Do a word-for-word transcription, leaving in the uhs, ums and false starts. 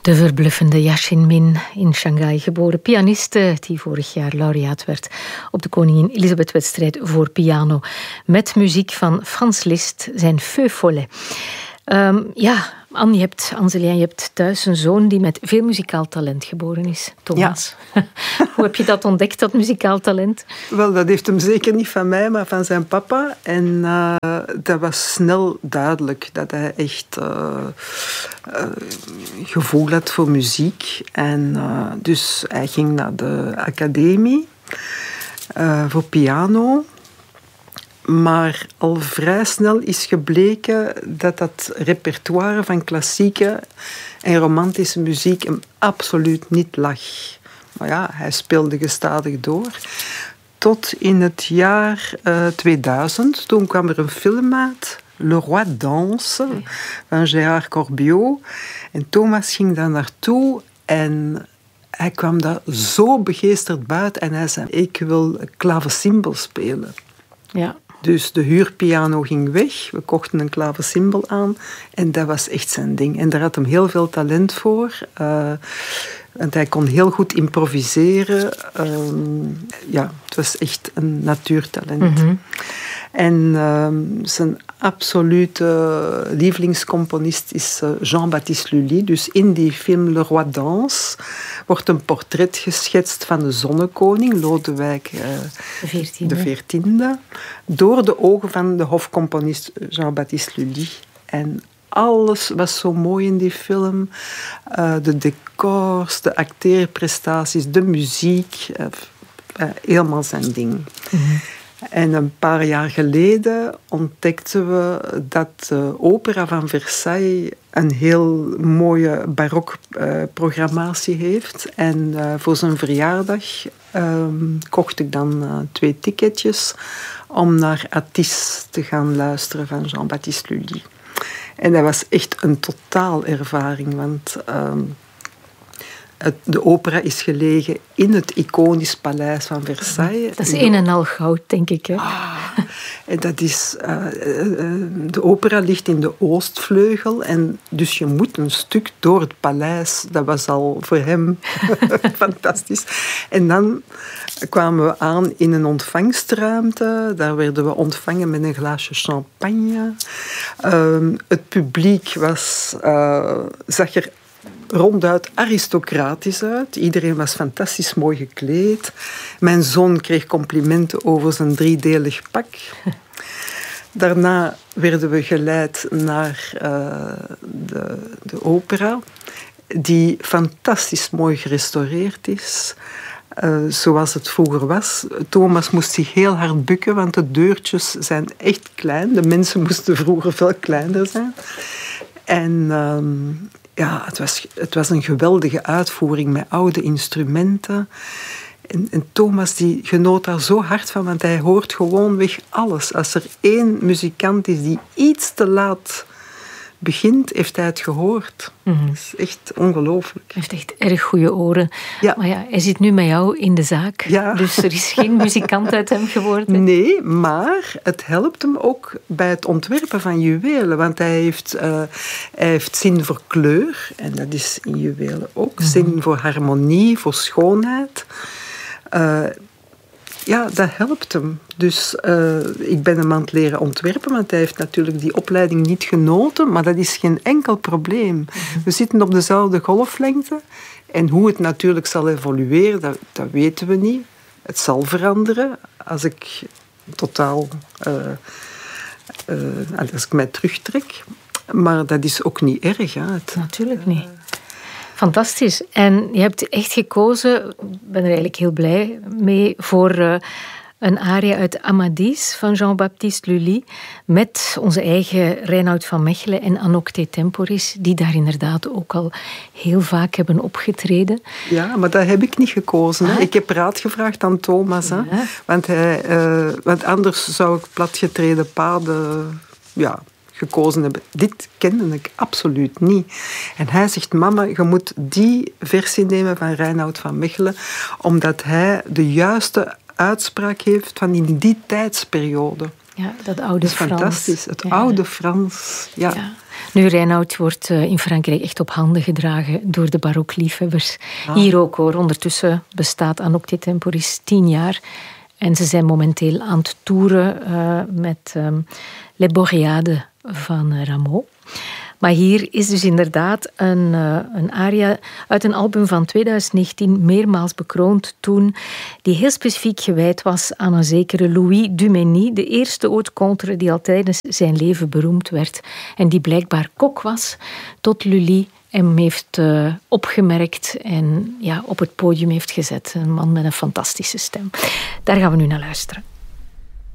De verbluffende Yashin Min, in Shanghai geboren pianiste die vorig jaar laureaat werd op de Koningin Elisabeth-wedstrijd voor piano. Met muziek van Franz Liszt, zijn Feu Follet. Um, ja, Anne, je hebt, Anzelia, je hebt thuis een zoon die met veel muzikaal talent geboren is. Thomas. Ja. Hoe heb je dat ontdekt, dat muzikaal talent? Wel, dat heeft hem zeker niet van mij, maar van zijn papa. En uh, dat was snel duidelijk dat hij echt uh, uh, gevoel had voor muziek. En uh, dus hij ging naar de academie uh, voor piano. Maar al vrij snel is gebleken dat dat repertoire van klassieke en romantische muziek hem absoluut niet lag. Maar ja, hij speelde gestadig door. Tot in het jaar uh, tweeduizend. Toen kwam er een film uit, Le Roi Danse, van Gérard Corbiot. En Thomas ging daar naartoe en hij kwam daar zo begeesterd buiten. En hij zei, ik wil klavecimbal spelen. Ja. Dus de huurpiano ging weg. We kochten een klavecimbal aan. En dat was echt zijn ding. En daar had hem heel veel talent voor. Uh, want hij kon heel goed improviseren. Uh, ja, het was echt een natuurtalent. Mm-hmm. En uh, zijn absolute lievelingscomponist is Jean-Baptiste Lully. Dus in die film Le Roi Danse wordt een portret geschetst van de zonnekoning, Lodewijk uh, de veertiende, door de ogen van de hofcomponist Jean-Baptiste Lully. En alles was zo mooi in die film. Uh, de decors, de acteerprestaties, de muziek. Uh, uh, helemaal zijn ding. Mm-hmm. En een paar jaar geleden ontdekten we dat de opera van Versailles een heel mooie barokprogrammatie uh, heeft. En uh, voor zijn verjaardag uh, kocht ik dan uh, twee ticketjes om naar Atis te gaan luisteren van Jean-Baptiste Lully. En dat was echt een totaal ervaring, want Uh, de opera is gelegen in het iconisch paleis van Versailles. Dat is een en al goud, denk ik. Hè? Ah, en dat is, uh, uh, de opera ligt in de oostvleugel. En dus je moet een stuk door het paleis. Dat was al voor hem fantastisch. En dan kwamen we aan in een ontvangstruimte. Daar werden we ontvangen met een glaasje champagne. Uh, het publiek was, uh, zag er ronduit aristocratisch uit. Iedereen was fantastisch mooi gekleed. Mijn zoon kreeg complimenten over zijn driedelig pak. Daarna werden we geleid naar uh, de, de opera, die fantastisch mooi gerestaureerd is. Uh, zoals het vroeger was. Thomas moest zich heel hard bukken, want de deurtjes zijn echt klein. De mensen moesten vroeger veel kleiner zijn. En Um, Ja, het was, het was een geweldige uitvoering met oude instrumenten. En, en Thomas die genoot daar zo hard van, want hij hoort gewoonweg alles. Als er één muzikant is die iets te laat begint, heeft hij het gehoord. Mm-hmm. Dat is echt ongelooflijk. Hij heeft echt erg goede oren. Ja. Maar ja, hij zit nu met jou in de zaak. Ja. Dus er is geen muzikant uit hem geworden. Nee, maar het helpt hem ook bij het ontwerpen van juwelen. Want hij heeft, uh, hij heeft zin voor kleur. En dat is in juwelen ook. Mm-hmm. Zin voor harmonie, voor schoonheid. Uh, Ja, dat helpt hem. Dus uh, ik ben hem aan het leren ontwerpen, want hij heeft natuurlijk die opleiding niet genoten, maar dat is geen enkel probleem. Mm-hmm. We zitten op dezelfde golflengte en hoe het natuurlijk zal evolueren, dat, dat weten we niet. Het zal veranderen als ik totaal, uh, uh, als ik mij terugtrek. Maar dat is ook niet erg. Hè. Het, natuurlijk niet. Fantastisch. En je hebt echt gekozen, ik ben er eigenlijk heel blij mee, voor uh, een aria uit Amadis van Jean-Baptiste Lully met onze eigen Reinoud van Mechelen en Anocte Temporis, die daar inderdaad ook al heel vaak hebben opgetreden. Ja, maar dat heb ik niet gekozen. Hè. Ik heb raad gevraagd aan Thomas. Hè. Ja. Want, hij, uh, want anders zou ik platgetreden paden Ja, gekozen hebben. Dit kende ik absoluut niet. En hij zegt, mama, je moet die versie nemen van Reinoud van Mechelen, omdat hij de juiste uitspraak heeft van in die tijdsperiode. Ja, dat oude dat is Frans. Fantastisch. Het ja. oude Frans. Ja. ja. Nu, Reinoud wordt in Frankrijk echt op handen gedragen door de barokliefhebbers. Ah. Hier ook hoor. Ondertussen bestaat Anouk Temporis tien jaar. En ze zijn momenteel aan het toeren uh, met um, Les Boréades van uh, Rameau. Maar hier is dus inderdaad een, uh, een aria uit een album van twintig negentien, meermaals bekroond toen, die heel specifiek gewijd was aan een zekere Louis Dumény, de eerste haute-contre die al tijdens zijn leven beroemd werd en die blijkbaar kok was, tot Lully hem heeft uh, opgemerkt en ja, op het podium heeft gezet. Een man met een fantastische stem. Daar gaan we nu naar luisteren.